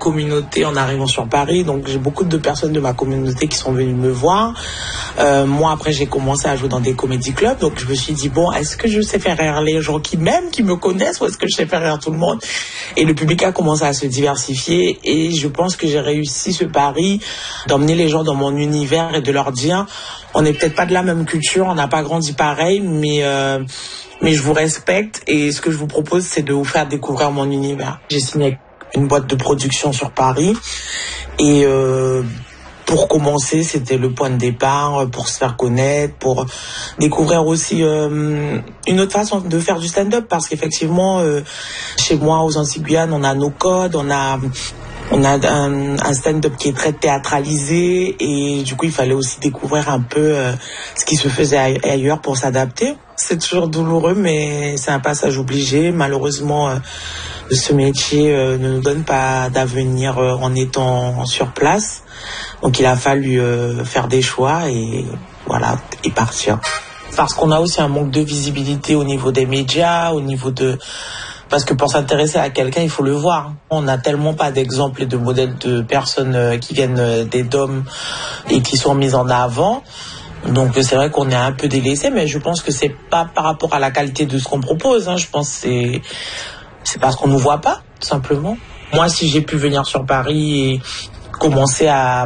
communauté en arrivant sur Paris, donc j'ai beaucoup de personnes de ma communauté qui sont venues me voir. Moi, après, j'ai commencé à jouer dans des comédie clubs, donc je me suis dit, bon, est-ce que je sais faire rire les gens qui m'aiment, qui me connaissent, ou est-ce que je sais faire rire tout le monde? Et le public a commencé à se diversifier, et je pense que j'ai réussi ce pari d'emmener les gens dans mon univers et de leur dire, on n'est peut-être pas de la même culture, on n'a pas grandi pareil, mais je vous respecte, et ce que je vous propose, c'est de vous faire découvrir mon univers. J'ai signé avec une boîte de production sur Paris, et pour commencer, c'était le point de départ, pour se faire connaître, pour découvrir aussi une autre façon de faire du stand-up, parce qu'effectivement, chez moi, aux Antilles-Guyane, on a nos codes, on a un stand-up qui est très théâtralisé, et du coup, il fallait aussi découvrir un peu ce qui se faisait ailleurs pour s'adapter. C'est toujours douloureux, mais c'est un passage obligé. Malheureusement, ce métier ne nous donne pas d'avenir en étant sur place. Donc il a fallu faire des choix et voilà, et partir. Parce qu'on a aussi un manque de visibilité au niveau des médias, parce que pour s'intéresser à quelqu'un, il faut le voir. On n'a tellement pas d'exemples et de modèles de personnes qui viennent des DOM et qui sont mises en avant. Donc c'est vrai qu'on est un peu délaissé, mais je pense que c'est pas par rapport à la qualité de ce qu'on propose. Je pense que c'est parce qu'on nous voit pas, tout simplement. Moi, si j'ai pu venir sur Paris et commencer à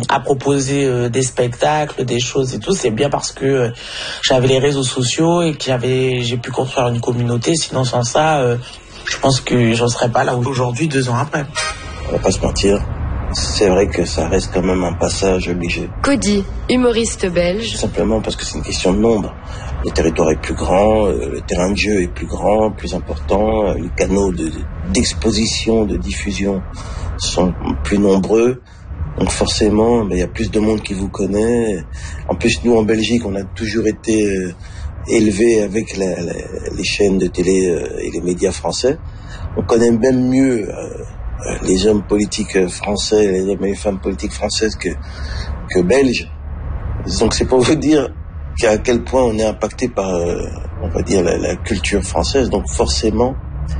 proposer des spectacles, des choses et tout, c'est bien parce que j'avais les réseaux sociaux et que j'ai pu construire une communauté. Sinon, sans ça, je pense que j'en serais pas là aujourd'hui, 2 ans après. On va pas se mentir, c'est vrai que ça reste quand même un passage obligé. Cody, humoriste belge. Simplement parce que c'est une question de nombre. Le territoire est plus grand, le terrain de jeu est plus grand, plus important, les canaux d'exposition, de diffusion sont plus nombreux. Donc forcément, il y a plus de monde qui vous connaît. En plus, nous, en Belgique, on a toujours été élevés avec les chaînes de télé et les médias français. On connaît même mieux les hommes politiques français, les hommes et les femmes politiques françaises que belges. Donc c'est pour vous dire à quel point on est impacté par, on va dire, la culture française. Donc forcément,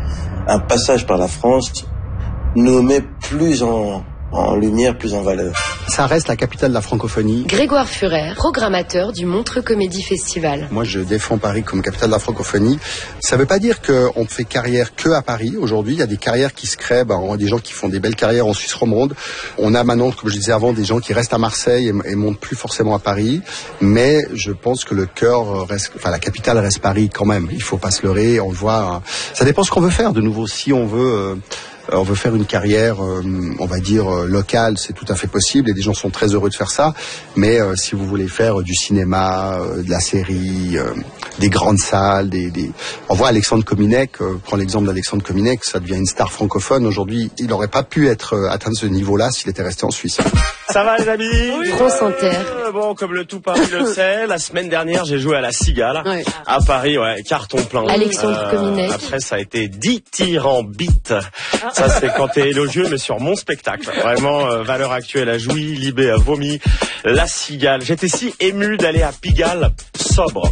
un passage par la France nous met plus en lumière, plus en valeur. Ça reste la capitale de la francophonie. Grégoire Furer, programmateur du Montreux Comédie Festival. Moi, je défends Paris comme capitale de la francophonie. Ça ne veut pas dire qu'on fait carrière que à Paris. Aujourd'hui, il y a des carrières qui se créent. On a des gens qui font des belles carrières en Suisse romande. On a maintenant, comme je disais avant, des gens qui restent à Marseille et montent plus forcément à Paris. Mais je pense que le cœur reste, la capitale reste Paris quand même. Il faut pas se leurrer. On le voit. Ça dépend ce qu'on veut faire de nouveau. Si on veut faire une carrière, on va dire, locale, c'est tout à fait possible et des gens sont très heureux de faire ça. Mais si vous voulez faire du cinéma, de la série, des grandes salles, on voit Alexandre Kominek, prends l'exemple d'Alexandre Kominek, ça devient une star francophone. Aujourd'hui, il n'aurait pas pu atteindre ce niveau-là s'il était resté en Suisse. Ça va les amis? Oui. France Inter. Bon, comme le tout Paris le sait, la semaine dernière, j'ai joué à la Cigale, à Paris, carton plein. Alexandre Kominek. Après, ça a été 10 tirs en bite. Ça, c'est quand t'es élogieux, mais sur mon spectacle. Vraiment, Valeurs Actuelles a joui, Libé a vomi, la Cigale. J'étais si ému d'aller à Pigalle sobre.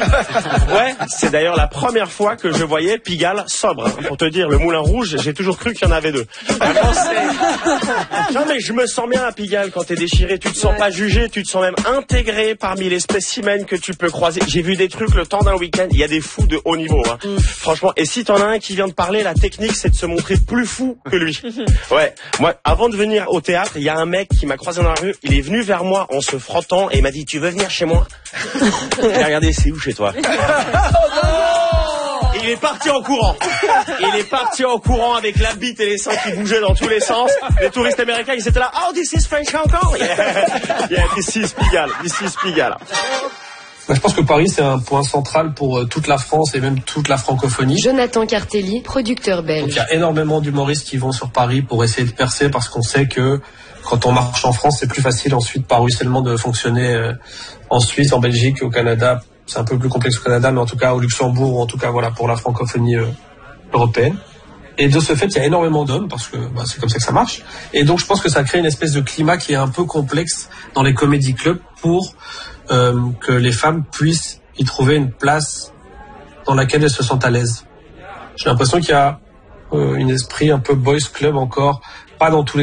Ouais, c'est d'ailleurs la première fois que je voyais Pigalle sobre. Pour te dire, le Moulin Rouge, j'ai toujours cru qu'il y en avait 2. Vraiment, non, mais je me sens bien à Pigalle quand t'es déchiré. Tu te sens pas jugé, tu te sens même intégré parmi les spécimens que tu peux croiser. J'ai vu des trucs le temps d'un week-end. Il y a des fous de haut niveau, Franchement, et si t'en as un qui vient de parler, la technique, c'est de se montrer plus fou que lui. Ouais, moi, avant de venir au théâtre, il y a un mec qui m'a croisé dans la rue. Il est venu vers moi en se frottant et il m'a dit, tu veux venir chez moi? Et regardez, c'est où chez toi? Il est parti en courant. Il est parti en courant avec la bite et les seins qui bougeaient dans tous les sens. Les touristes américains, ils étaient là. Oh, this is French Hong Kong. Yeah, this is Pigalle. Je pense que Paris, c'est un point central pour toute la France et même toute la francophonie. Jonathan Cartelli, producteur belge. Donc, il y a énormément d'humoristes qui vont sur Paris pour essayer de percer parce qu'on sait que quand on marche en France, c'est plus facile ensuite par ruissellement de fonctionner en Suisse, en Belgique, au Canada. C'est un peu plus complexe au Canada, mais en tout cas au Luxembourg, ou en tout cas pour la francophonie européenne. Et de ce fait, il y a énormément d'hommes, parce que c'est comme ça que ça marche. Et donc je pense que ça crée une espèce de climat qui est un peu complexe dans les comédie clubs pour que les femmes puissent y trouver une place dans laquelle elles se sentent à l'aise. J'ai l'impression qu'il y a un esprit un peu boys club encore, pas dans tous les